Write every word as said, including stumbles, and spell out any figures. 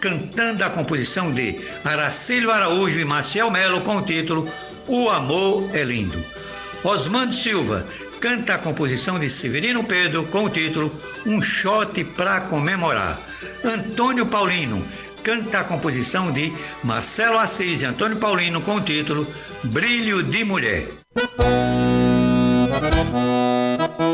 cantando a composição de Aracílio Araújo e Maciel Melo com o título O Amor é Lindo. Osmando Silva canta a composição de Severino Pedro com o título Um Shot pra Comemorar. Antônio Paulino canta a composição de Marcelo Assis e Antônio Paulino com o título Brilho de Mulher.